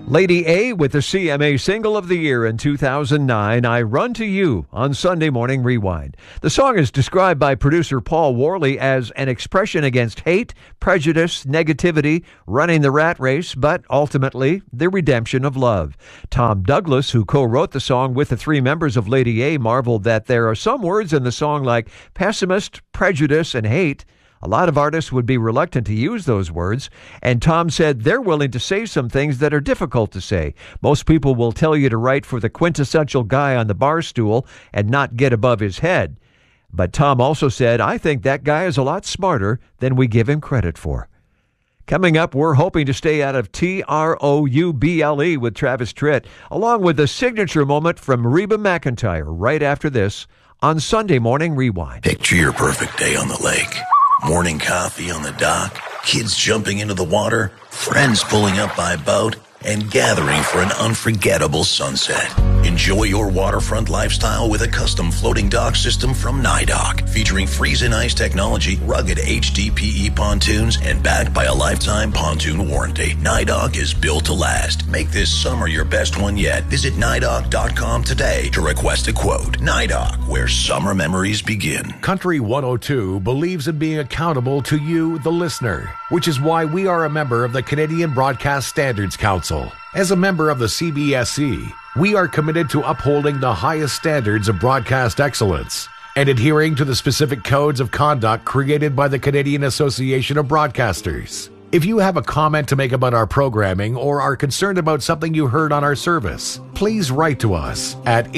Lady A with the CMA Single of the Year in 2009, I Run to You on Sunday Morning Rewind. The song is described by producer Paul Worley as an expression against hate, prejudice, negativity, running the rat race, but ultimately the redemption of love. Tom Douglas, who co-wrote the song with the three members of Lady A, marveled that there are some words in the song like pessimist, prejudice, and hate. A lot of artists would be reluctant to use those words, and Tom said they're willing to say some things that are difficult to say. Most people will tell you to write for the quintessential guy on the bar stool and not get above his head. But Tom also said, I think that guy is a lot smarter than we give him credit for. Coming up, we're hoping to stay out of Trouble with Travis Tritt, along with the signature moment from Reba McEntire right after this on Sunday Morning Rewind. Picture your perfect day on the lake. Morning coffee on the dock, kids jumping into the water, friends pulling up by boat, and gathering for an unforgettable sunset. Enjoy your waterfront lifestyle with a custom floating dock system from NYDOC, featuring freeze and ice technology, rugged HDPE pontoons, and backed by a lifetime pontoon warranty. NYDOC is built to last. Make this summer your best one yet. Visit NYDOC.com today to request a quote. NYDOC, where summer memories begin. Country 102 believes in being accountable to you, the listener, which is why we are a member of the Canadian Broadcast Standards Council. As a member of the CBSC, we are committed to upholding the highest standards of broadcast excellence and adhering to the specific codes of conduct created by the Canadian Association of Broadcasters. If you have a comment to make about our programming or are concerned about something you heard on our service, please write to us at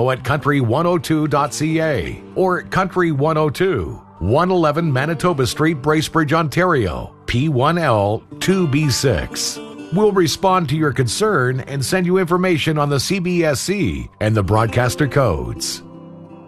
info@country102.ca or Country 102, 111 Manitoba Street, Bracebridge, Ontario, P1L 2B6. We'll respond to your concern and send you information on the CBSC and the broadcaster codes.